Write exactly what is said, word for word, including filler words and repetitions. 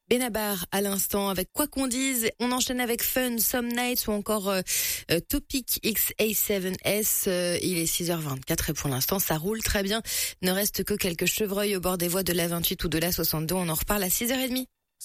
Benabar à l'instant avec Quoi qu'on dise. On enchaîne avec Fun, Some Nights ou encore euh, euh, Topic X A sept S. Euh, il est six heures vingt-quatre et pour l'instant ça roule très bien. Ne reste que quelques chevreuils au bord des voies de l'A vingt-huit ou de l'A soixante-deux. On en reparle à six heures trente.